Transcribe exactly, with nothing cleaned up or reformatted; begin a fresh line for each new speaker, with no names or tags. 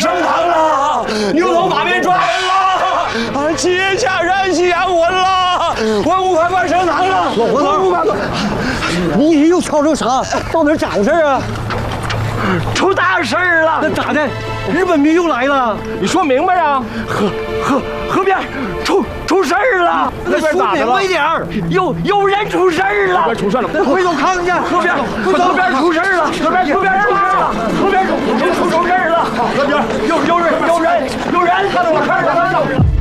升堂了，牛头马面抓人了，啊，企业家染血扬文了，文武官官升堂了。
老胡头，你又吵成啥？到哪咋回事啊？
出大事了！
那咋的？日本兵又来了？
你说明白啊！河河河边出出事儿了！
那边咋的了？明白点儿！
有有人出事儿了！
出事了！回头看看去。
河边河边出事儿了！河边河边出事儿了！河边出出出事儿了！河边有有人有人有人！看着我看着我。